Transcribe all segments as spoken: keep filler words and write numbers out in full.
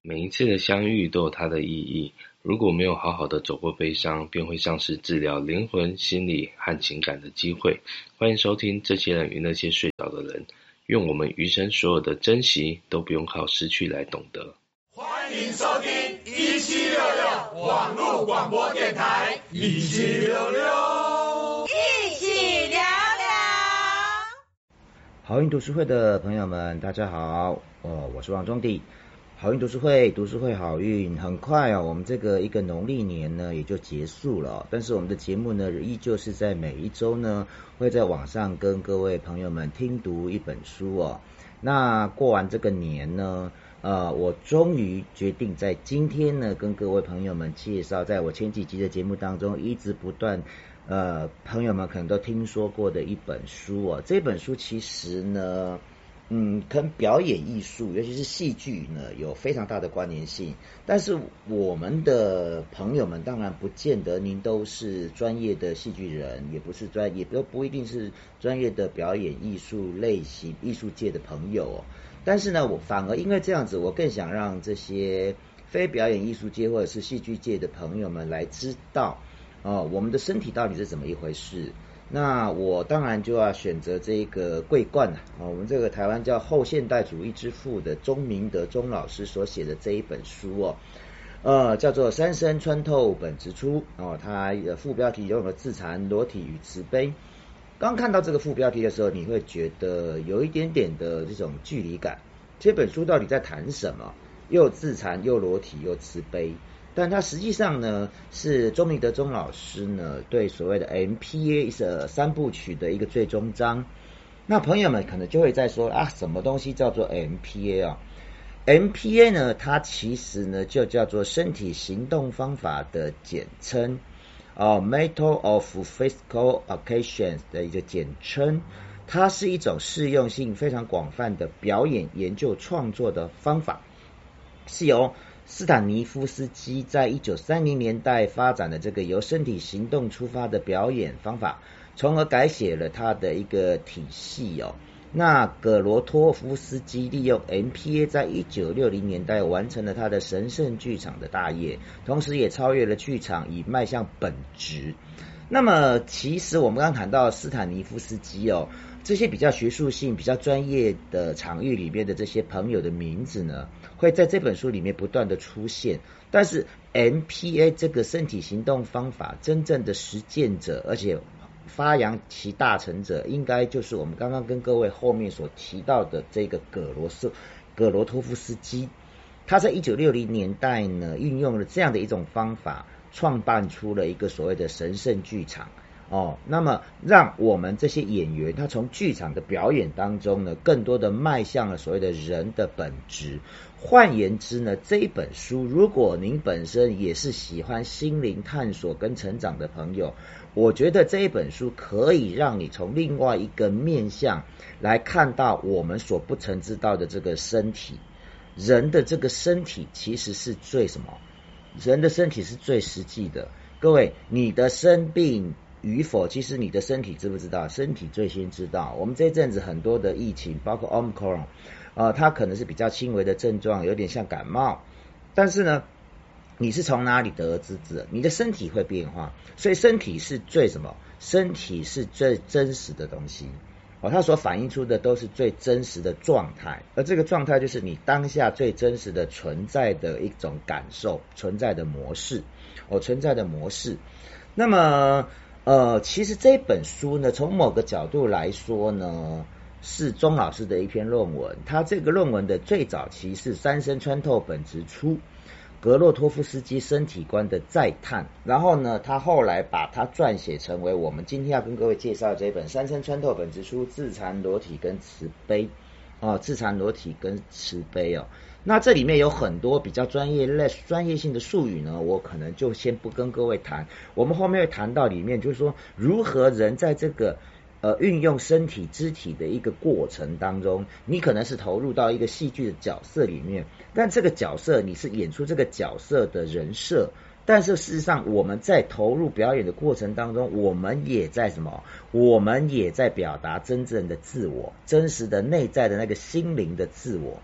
每一次的相遇都有它的意义，如果没有好好的走过悲伤，便会丧失治疗灵魂、心理和情感的机会。欢迎收听这些人与那些睡着的人，愿我们余生所有的珍惜都不用靠失去来懂得。 欢迎收听一七六六网络广播电台，一七六六， 一起聊聊。 好运读书会的朋友们，大家好，哦，我是王中弟。好运读书会，读书会好运，很快啊，我们这个一个农历年呢也就结束了，但是我们的节目呢依旧是在每一周呢会在网上跟各位朋友们听读一本书哦。那过完这个年呢，呃，我终于决定在今天呢跟各位朋友们介绍，在我前几集的节目当中一直不断呃，朋友们可能都听说过的一本书哦。这本书其实呢嗯，跟表演艺术，尤其是戏剧呢，有非常大的关联性。但是我们的朋友们当然不见得您都是专业的戏剧人，也不是专，也都不一定是专业的表演艺术类型、艺术界的朋友哦。但是呢，我反而因为这样子，我更想让这些非表演艺术界或者是戏剧界的朋友们来知道，哦，我们的身体到底是怎么一回事。那我当然就要选择这个桂冠啊，我们这个台湾叫后现代主义之父的钟明德钟老师所写的这一本书哦，呃，叫做《三生穿透本质出》哦，它的副标题有了自残、裸体与慈悲。刚看到这个副标题的时候，你会觉得有一点点的这种距离感。这本书到底在谈什么？又自残，又裸体，又慈悲。但它实际上呢，是钟明德钟老师呢对所谓的 M P A 的三部曲的一个最终章。那朋友们可能就会在说啊，什么东西叫做 M P A 啊 ？M P A 呢，它其实呢就叫做身体行动方法的简称，哦 ，Method of Physical Actions 的一个简称。它是一种适用性非常广泛的表演研究创作的方法，是由斯坦尼夫斯基在一九三零年代发展的这个由身体行动出发的表演方法，从而改写了他的一个体系哦。那葛罗托夫斯基利用 M P A 在一九六零年代完成了他的神圣剧场的大业，同时也超越了剧场，以迈向本质。那么其实我们刚刚谈到斯坦尼夫斯基哦，这些比较学术性、比较专业的场域里面的这些朋友的名字呢，会在这本书里面不断的出现。但是 M P A 这个身体行动方法真正的实践者，而且发扬其大成者，应该就是我们刚刚跟各位后面所提到的这个葛罗斯葛罗托夫斯基。他在一九六零年代呢，运用了这样的一种方法，创办出了一个所谓的神圣剧场哦。那么让我们这些演员，他从剧场的表演当中呢，更多的迈向了所谓的人的本质。换言之呢，这一本书，如果您本身也是喜欢心灵探索跟成长的朋友，我觉得这一本书可以让你从另外一个面向来看到我们所不曾知道的这个身体。人的这个身体其实是最什么？人的身体是最实际的。各位，你的生病与否，其实你的身体知不知道？身体最先知道。我们这阵子很多的疫情，包括 Omicron， 呃，它可能是比较轻微的症状，有点像感冒。但是呢，你是从哪里得而知的？你的身体会变化，所以身体是最什么？身体是最真实的东西。哦，它所反映出的都是最真实的状态，而这个状态就是你当下最真实的存在的一种感受，存在的模式，哦，存在的模式。那么，呃，其实这本书呢，从某个角度来说呢，是钟老师的一篇论文。他这个论文的最早期是三生穿透本质出，格洛托夫斯基身体观的再探，然后呢，他后来把它撰写成为我们今天要跟各位介绍的这本《三生穿透本质出：自残、裸体跟慈悲》哦，自残、裸体跟慈悲哦。那这里面有很多比较专业类、专业性的术语呢，我可能就先不跟各位谈。我们后面会谈到里面，就是说如何人在这个呃，运用身体肢体的一个过程当中，你可能是投入到一个戏剧的角色里面，但这个角色你是演出这个角色的人设，但是事实上我们在投入表演的过程当中，我们也在什么？我们也在表达真正的自我，真实的内在的那个心灵的自我。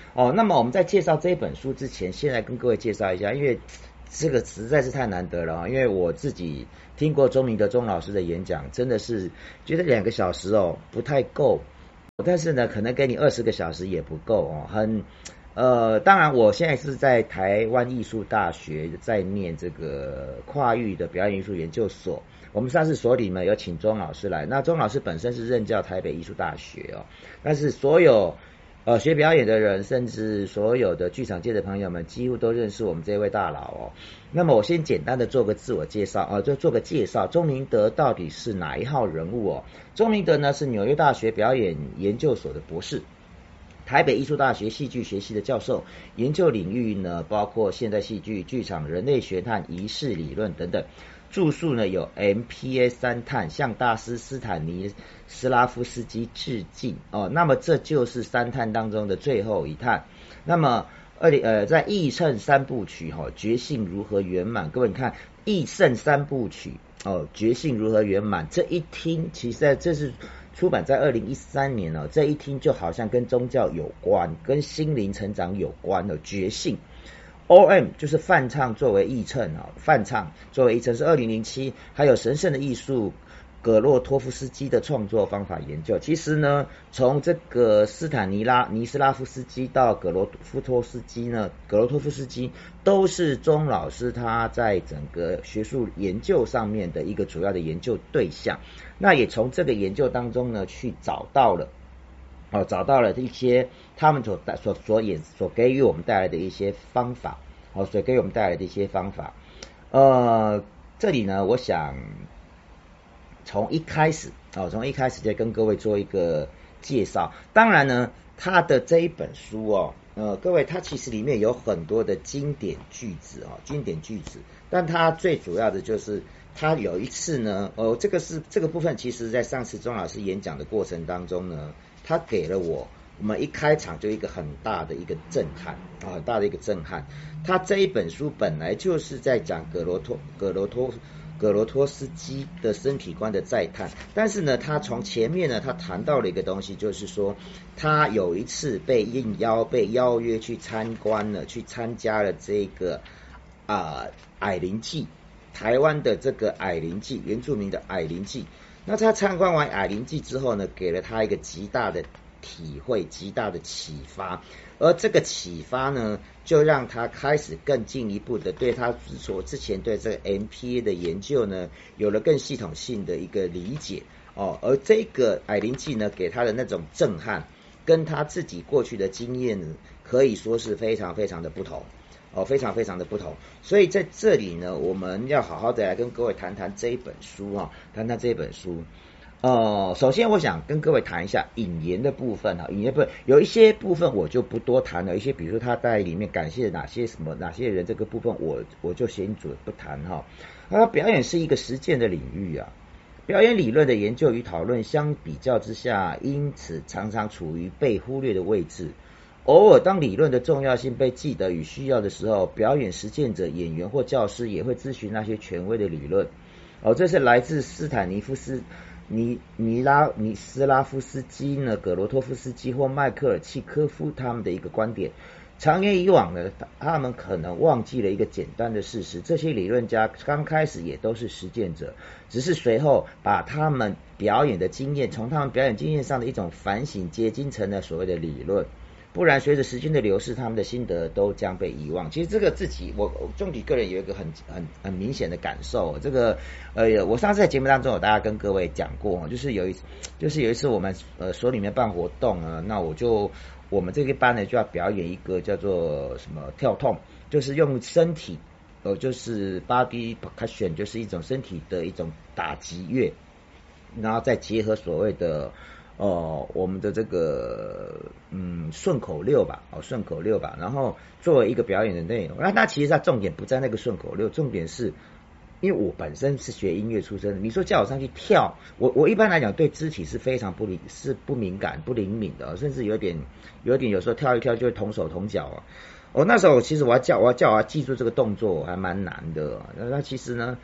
哦。那么我们在介绍这本书之前，先来跟各位介绍一下，因为这个实在是太难得了，因为我自己听过钟明德钟老师的演讲，真的是觉得两个小时哦不太够，但是呢，可能给你二十个小时也不够哦，很。呃，当然，我现在是在台湾艺术大学在念这个跨域的表演艺术研究所。我们上次所里呢有请钟老师来，那钟老师本身是任教台北艺术大学哦，但是所有呃学表演的人，甚至所有的剧场界的朋友们，几乎都认识我们这位大佬哦。那么我先简单的做个自我介绍啊、呃，就做个介绍，钟明德到底是哪一号人物哦？钟明德呢是纽约大学表演研究所的博士。台北艺术大学戏剧学系的教授，研究领域呢包括现代戏剧、剧场、人类学和仪式理论等等。著述呢有 M P A 三探，向大师斯坦尼斯拉夫斯基致敬哦。那么这就是三探当中的最后一探。那么二零呃在义圣三部曲哈、哦，觉性如何圆满？各位你看义圣三部曲哦，觉性如何圆满？这一听，其实这是。出版在二零一三年哦，这一听就好像跟宗教有关，跟心灵成长有关的觉性。O M 就是梵唱作为译衬啊，梵唱作为译衬是二零零七，还有神圣的艺术葛洛托夫斯基的创作方法研究。其实呢，从这个斯坦尼拉尼斯拉夫斯基到葛罗夫托斯基呢，葛罗托夫斯基都是钟老师他在整个学术研究上面的一个主要的研究对象。那也从这个研究当中呢，去找到了，哦，找到了一些他们所带所所演所给予我们带来的一些方法，哦，所给予我们带来的一些方法。呃，这里呢，我想从一开始，哦，从一开始就跟各位做一个介绍。当然呢，他的这一本书哦，呃，各位，它其实里面有很多的经典句子啊、哦，经典句子，但它最主要的就是。他有一次呢，哦，这个是这个部分，其实在上次钟老师演讲的过程当中呢，他给了我，我们一开场就一个很大的一个震撼啊，很大的一个震撼。他这一本书本来就是在讲葛罗托葛罗托葛罗托斯基的身体观的再探，但是呢，他从前面呢，他谈到了一个东西，就是说他有一次被应邀被邀约去参观了，去参加了这个啊、呃、矮灵祭。台湾的这个矮灵祭，原住民的矮灵祭，那他参观完矮灵祭之后呢，给了他一个极大的体会，极大的启发，而这个启发呢，就让他开始更进一步的对他所之前对这个 M P A 的研究呢，有了更系统性的一个理解哦，而这个矮灵祭呢，给他的那种震撼，跟他自己过去的经验呢，可以说是非常非常的不同。哦，非常非常的不同，所以在这里呢，我们要好好的来跟各位谈谈这一本书啊，谈谈这一本书。呃，首先我想跟各位谈一下引言的部分哈，引言部分有一些部分我就不多谈了，一些比如说他在里面感谢哪些什么哪些人，这个部分我我就先主不谈哈。那表演是一个实践的领域啊，表演理论的研究与讨论相比较之下，因此常常处于被忽略的位置。偶尔当理论的重要性被记得与需要的时候，表演实践者、演员或教师也会咨询那些权威的理论。哦，这是来自斯坦尼夫斯尼尼拉尼斯拉夫斯基呢、葛罗托夫斯基或迈克尔契科夫他们的一个观点。长年以往呢，他们可能忘记了一个简单的事实：这些理论家刚开始也都是实践者，只是随后把他们表演的经验，从他们表演经验上的一种反省结晶成了所谓的理论。不然随着时间的流逝，他们的心得都将被遗忘。其实这个自己我钟体个人有一个很很很明显的感受，这个呃我上次在节目当中有大家跟各位讲过，就是有一就是有一次我们呃所里面办活动啊，那我就我们这个班呢就要表演一个叫做什么跳痛，就是用身体呃就是 body percussion， 就是一种身体的一种打击乐，然后再结合所谓的哦，我们的这个嗯顺口溜吧，哦顺口溜吧，然后作为一个表演的内容，那那其实它重点不在那个顺口溜，重点是，因为我本身是学音乐出身的，你说叫我上去跳，我我一般来讲对肢体是非常不灵是不敏感不灵敏的，甚至有点有点有时候跳一跳就会同手同脚啊。哦，那时候其实我要叫我要叫我要记住这个动作还蛮难的，那其实呢。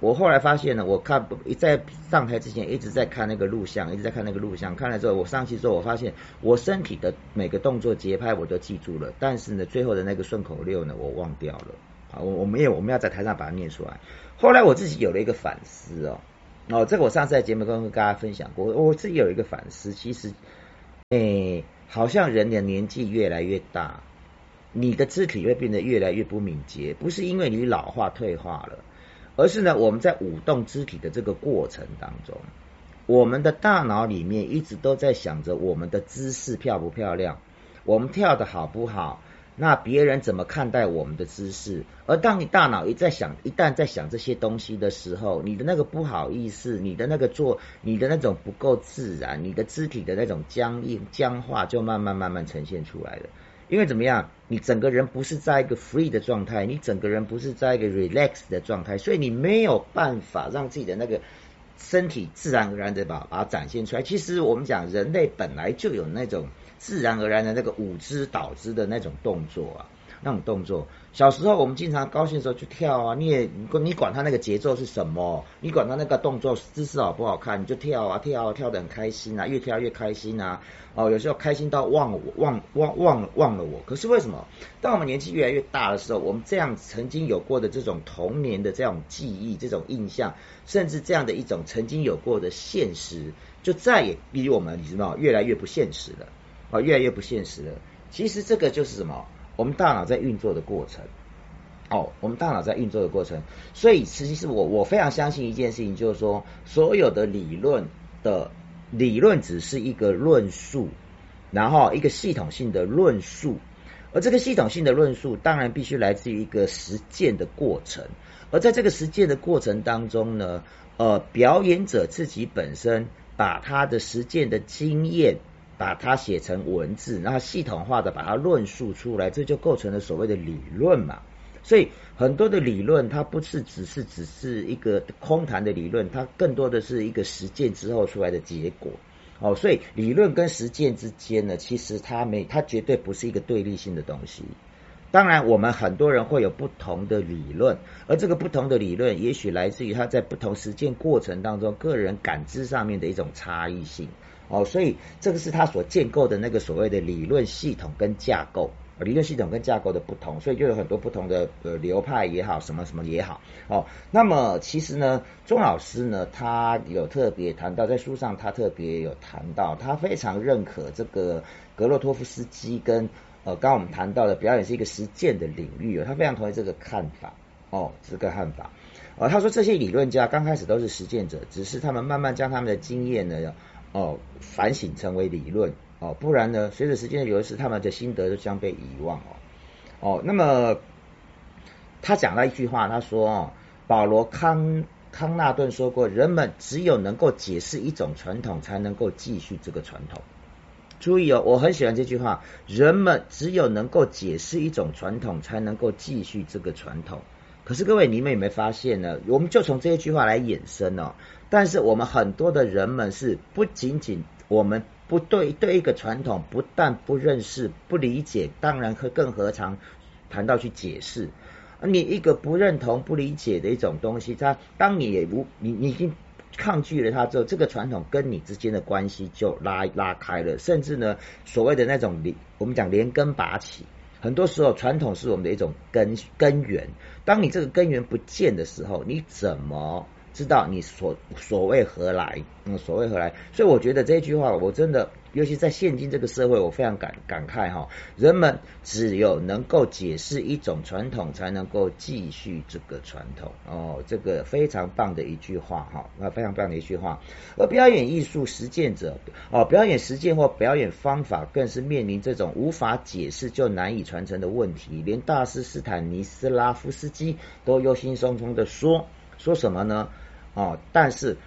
我后来发现呢，我看在上台之前一直在看那个录像，一直在看那个录像，看了之后我上去之后，我发现我身体的每个动作节拍我都记住了，但是呢，最后的那个顺口溜呢，我忘掉了。好，我我们也我们要在台上把它念出来。后来我自己有了一个反思哦，哦，这个我上次在节目跟大家分享过，我自己有一个反思，其实，诶，好像人的年纪越来越大，你的肢体会变得越来越不敏捷，不是因为你老化退化了。而是呢，我们在舞动肢体的这个过程当中，我们的大脑里面一直都在想着我们的姿势漂不漂亮，我们跳的好不好，那别人怎么看待我们的姿势。而当你大脑一在想，一旦在想这些东西的时候，你的那个不好意思，你的那个做，你的那种不够自然，你的肢体的那种僵硬僵化就慢慢慢慢呈现出来了。因为怎么样，你整个人不是在一个 free 的状态，你整个人不是在一个 relax 的状态，所以你没有办法让自己的那个身体自然而然的把把它展现出来。其实我们讲人类本来就有那种自然而然的那个舞姿蹈姿的那种动作啊，那种动作。小时候我们经常高兴的时候去跳啊，你也你管他那个节奏是什么，你管他那个动作姿势好不好看，你就跳啊跳啊跳得很开心啊，越跳越开心啊。哦，有时候开心到忘了我，忘忘忘了忘了我。可是为什么？当我们年纪越来越大的时候，我们这样曾经有过的这种童年的这种记忆、这种印象，甚至这样的一种曾经有过的现实，就再也离我们，你知道，越来越不现实了。啊，越来越不现实了。其实这个就是什么？我们大脑在运作的过程。哦，我们大脑在运作的过程。所以其实我我非常相信一件事情，就是说，所有的理论的理论只是一个论述，然后一个系统性的论述。而这个系统性的论述当然必须来自于一个实践的过程。而在这个实践的过程当中呢，呃，表演者自己本身把他的实践的经验把它写成文字，然后系统化的把它论述出来，这就构成了所谓的理论嘛。所以很多的理论它不是只是只是一个空谈的理论，它更多的是一个实践之后出来的结果。哦，所以理论跟实践之间呢，其实它没它绝对不是一个对立性的东西。当然我们很多人会有不同的理论，而这个不同的理论也许来自于他在不同实践过程当中个人感知上面的一种差异性。哦，所以这个是他所建构的那个所谓的理论系统跟架构，理论系统跟架构的不同，所以就有很多不同的呃流派也好，什么什么也好。哦，那么其实呢，钟老师呢，他有特别谈到，在书上他特别有谈到，他非常认可这个格洛托夫斯基跟呃刚刚我们谈到的表演是一个实践的领域，他非常同意这个看法。哦，这个看法。呃，他说这些理论家刚开始都是实践者，只是他们慢慢将他们的经验呢。哦，反省成为理论哦，不然呢，随着时间的流逝，他们的心得就将被遗忘哦。哦，那么他讲了一句话，他说哦，保罗康康纳顿说过，人们只有能够解释一种传统，才能够继续这个传统。注意哦，我很喜欢这句话，人们只有能够解释一种传统，才能够继续这个传统。可是各位，你们有没有发现呢？我们就从这一句话来衍生哦。但是我们很多的人们是不仅仅我们不对对一个传统不但不认识不理解，当然更何尝谈到去解释。你一个不认同不理解的一种东西，它当你也无你你已经抗拒了它之后，这个传统跟你之间的关系就拉拉开了，甚至呢所谓的那种我们讲连根拔起。很多时候传统是我们的一种根根源，当你这个根源不见的时候，你怎么知道你所所谓何来？嗯，所谓何来？所以我觉得这句话，我真的，尤其在现今这个社会，我非常感感慨哈。人们只有能够解释一种传统，才能够继续这个传统。哦，这个非常棒的一句话哈，那非常棒的一句话。而表演艺术实践者，哦，表演实践或表演方法，更是面临这种无法解释就难以传承的问题。连大师斯坦尼斯拉夫斯基都忧心忡忡的说，说什么呢？哦，但是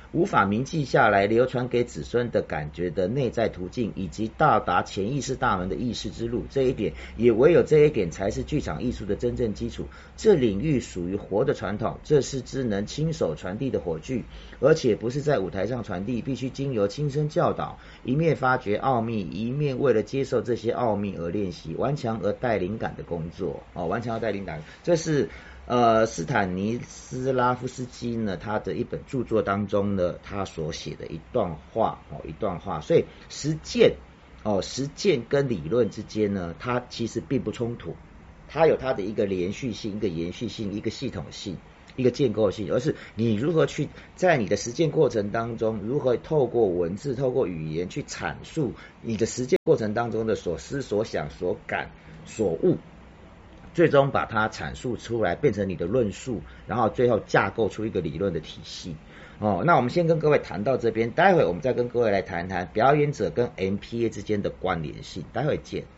无法铭记下来流传给子孙的感觉的内在途径，以及到达潜意识大门的意识之路，这一点也唯有这一点才是剧场艺术的真正基础。这领域属于活的传统，这是只能亲手传递的火炬，而且不是在舞台上传递，必须经由亲身教导，一面发掘奥秘，一面为了接受这些奥秘而练习，顽强而带灵感的工作。哦，顽强而带灵感，这是呃斯坦尼斯拉夫斯基呢他的一本著作当中呢他所写的一段话哦一段话，所以实践哦实践跟理论之间呢，它其实并不冲突，它有它的一个连续性、一个延续性、一个系统性、一个建构性，而是你如何去在你的实践过程当中，如何透过文字、透过语言去阐述你的实践过程当中的所思、所想、所感、所悟，最终把它阐述出来，变成你的论述，然后最后架构出一个理论的体系。哦，那我们先跟各位谈到这边，待会我们再跟各位来谈谈表演者跟 M P A 之间的关联性，待会见。